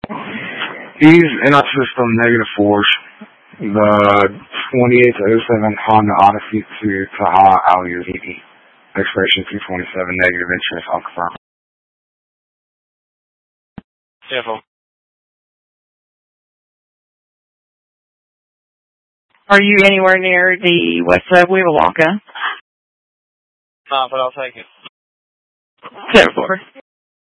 These in our system, -4s. The 28-07 Honda Odyssey to Taha Al-Yazidi. Expiration 227, negative insurance, I'll confirm. Careful. Are you anywhere near the west side of Weewawaka? No, but I'll take it. 7-4.